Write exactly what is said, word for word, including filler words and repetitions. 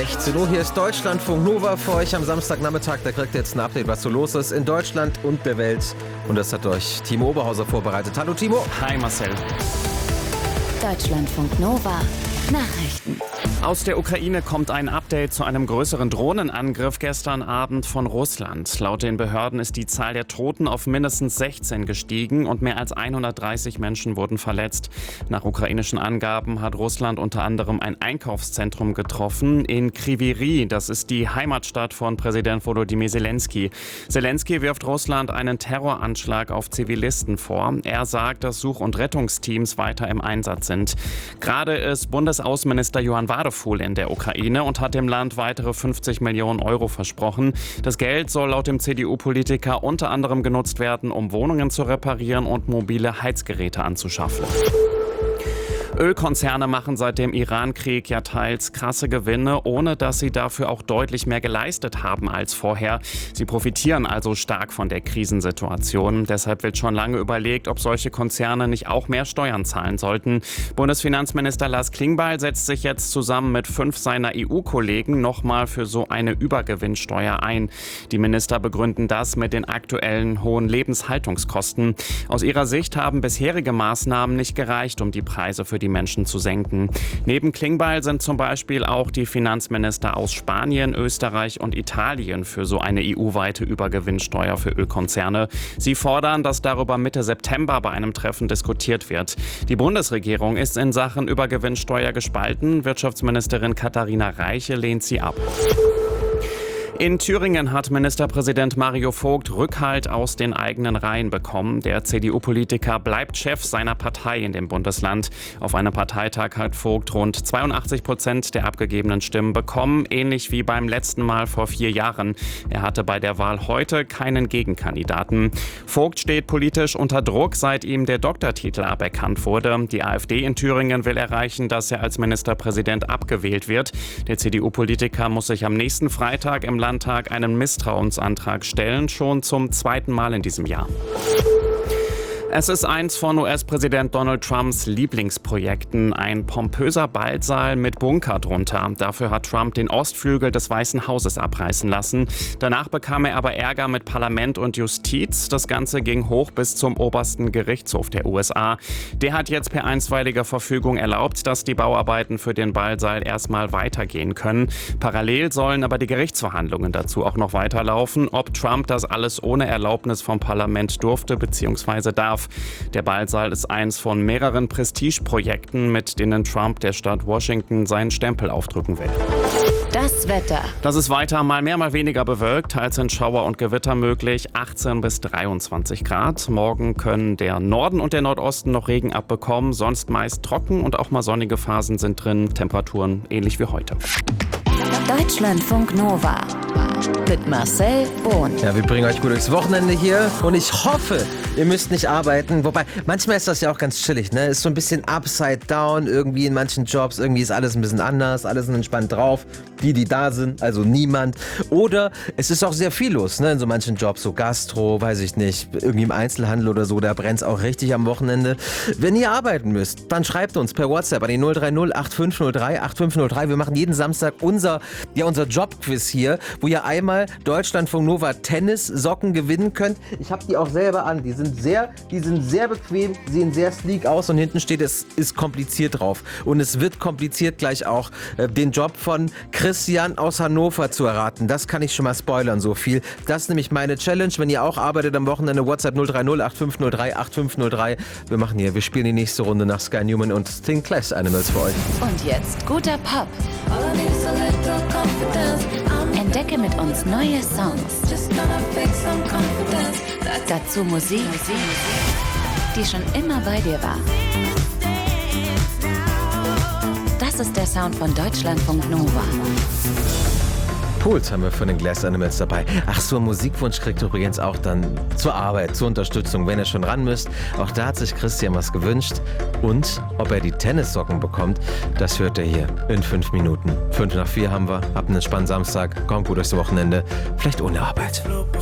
sechzehn Uhr. Hier ist Deutschlandfunk Nova für euch am Samstagnachmittag. Da kriegt ihr jetzt ein Update, was so los ist in Deutschland und der Welt. Und das hat euch Timo Oberhauser vorbereitet. Hallo Timo. Hi Marcel. Deutschlandfunk Nova. Nachrichten. Aus der Ukraine kommt ein Update zu einem größeren Drohnenangriff gestern Abend von Russland. Laut den Behörden ist die Zahl der Toten auf mindestens sechzehn gestiegen und mehr als hundertdreißig Menschen wurden verletzt. Nach ukrainischen Angaben hat Russland unter anderem ein Einkaufszentrum getroffen in Kryvyi Rih. Das ist die Heimatstadt von Präsident Volodymyr Zelensky. Zelensky wirft Russland einen Terroranschlag auf Zivilisten vor. Er sagt, dass Such- und Rettungsteams weiter im Einsatz sind. Gerade ist Bundesaußenminister Johann Wadefuhl in der Ukraine und hat dem Land weitere fünfzig Millionen Euro versprochen. Das Geld soll laut dem C D U-Politiker unter anderem genutzt werden, um Wohnungen zu reparieren und mobile Heizgeräte anzuschaffen. Ölkonzerne machen seit dem Iran-Krieg ja teils krasse Gewinne, ohne dass sie dafür auch deutlich mehr geleistet haben als vorher. Sie profitieren also stark von der Krisensituation. Deshalb wird schon lange überlegt, ob solche Konzerne nicht auch mehr Steuern zahlen sollten. Bundesfinanzminister Lars Klingbeil setzt sich jetzt zusammen mit fünf seiner E U-Kollegen nochmal für so eine Übergewinnsteuer ein. Die Minister begründen das mit den aktuellen hohen Lebenshaltungskosten. Aus ihrer Sicht haben bisherige Maßnahmen nicht gereicht, um die Preise für die Menschen zu senken. Neben Klingbeil sind zum Beispiel auch die Finanzminister aus Spanien, Österreich und Italien für so eine E U-weite Übergewinnsteuer für Ölkonzerne. Sie fordern, dass darüber Mitte September bei einem Treffen diskutiert wird. Die Bundesregierung ist in Sachen Übergewinnsteuer gespalten. Wirtschaftsministerin Katharina Reiche lehnt sie ab. In Thüringen hat Ministerpräsident Mario Vogt Rückhalt aus den eigenen Reihen bekommen. Der C D U-Politiker bleibt Chef seiner Partei in dem Bundesland. Auf einem Parteitag hat Vogt rund zweiundachtzig Prozent der abgegebenen Stimmen bekommen, ähnlich wie beim letzten Mal vor vier Jahren. Er hatte bei der Wahl heute keinen Gegenkandidaten. Vogt steht politisch unter Druck, seit ihm der Doktortitel aberkannt wurde. Die AfD in Thüringen will erreichen, dass er als Ministerpräsident abgewählt wird. Der C D U-Politiker muss sich am nächsten Freitag im Landtag einen Misstrauensantrag stellen, schon zum zweiten Mal in diesem Jahr. Es ist eins von U S-Präsident Donald Trumps Lieblingsprojekten, ein pompöser Ballsaal mit Bunker drunter. Dafür hat Trump den Ostflügel des Weißen Hauses abreißen lassen. Danach bekam er aber Ärger mit Parlament und Justiz. Das Ganze ging hoch bis zum obersten Gerichtshof der U S A. Der hat jetzt per einstweiliger Verfügung erlaubt, dass die Bauarbeiten für den Ballsaal erstmal weitergehen können. Parallel sollen aber die Gerichtsverhandlungen dazu auch noch weiterlaufen, ob Trump das alles ohne Erlaubnis vom Parlament durfte bzw. darf. Der Ballsaal ist eins von mehreren Prestigeprojekten, mit denen Trump der Stadt Washington seinen Stempel aufdrücken will. Das Wetter. Das ist weiter mal mehr, mal weniger bewölkt. Teils sind Schauer und Gewitter möglich. achtzehn bis dreiundzwanzig Grad. Morgen können der Norden und der Nordosten noch Regen abbekommen. Sonst meist trocken und auch mal sonnige Phasen sind drin. Temperaturen ähnlich wie heute. Deutschlandfunk Nova. Mit Marcel Bohn. Ja, wir bringen euch gut durchs Wochenende hier und ich hoffe, ihr müsst nicht arbeiten. Wobei, manchmal ist das ja auch ganz chillig, ne? Ist so ein bisschen upside down irgendwie in manchen Jobs. Irgendwie ist alles ein bisschen anders, alles sind entspannt drauf. Die, die da sind, also niemand. Oder es ist auch sehr viel los, ne? In so manchen Jobs, so Gastro, weiß ich nicht, irgendwie im Einzelhandel oder so, da brennt es auch richtig am Wochenende. Wenn ihr arbeiten müsst, dann schreibt uns per WhatsApp an die null drei null acht fünf null drei acht fünf null drei. Wir machen jeden Samstag unser, ja, unser Jobquiz hier, wo ihr einmal Deutschlandfunk Nova Tennissocken gewinnen könnt. Ich habe die auch selber an. Die sind sehr, die sind sehr bequem, sehen sehr sleek aus und hinten steht, es ist kompliziert drauf. Und es wird kompliziert gleich auch, äh, den Job von Christian aus Hannover zu erraten. Das kann ich schon mal spoilern, so viel. Das ist nämlich meine Challenge. Wenn ihr auch arbeitet am Wochenende, WhatsApp null drei null acht fünf null drei acht fünf null drei. Wir machen hier, wir spielen die nächste Runde nach Sky Newman und Sting Clash Animals für euch. Und jetzt guter Pop. Entdecke mit uns neue Songs. Dazu Musik, die schon immer bei dir war. Das ist der Sound von Deutschlandfunk Nova. Pools haben wir von den Glass Animals dabei. Ach so, Musikwunsch kriegt ihr übrigens auch dann zur Arbeit, zur Unterstützung, wenn ihr schon ran müsst. Auch da hat sich Christian was gewünscht. Und ob er die Tennissocken bekommt, das hört ihr hier in fünf Minuten. Fünf nach vier haben wir. Habt einen entspannten Samstag. Kommt gut durchs Wochenende. Vielleicht ohne Arbeit.